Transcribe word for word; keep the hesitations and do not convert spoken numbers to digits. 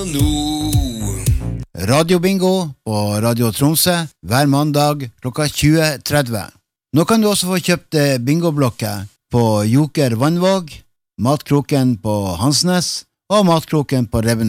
nå. Radiobingo på Radio Tromsø hver mandag klokka tjue tretti. Nå kan du også få kjøpt bingoblokker på Joker Vannvåg, Matkroken på Hansnes og Matkroken på Reven.